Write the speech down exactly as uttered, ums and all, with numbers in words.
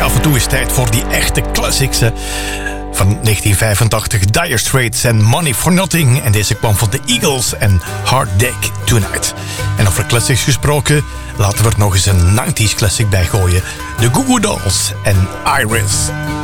af en toe is tijd voor die echte classics. Hè. Van negentien vijfentachtig, Dire Straits en Money for Nothing. En deze kwam van de Eagles en Hard Day Tonight. En over classics gesproken, laten we er nog eens een nineties classic bij gooien. De Goo Goo Dolls en Iris.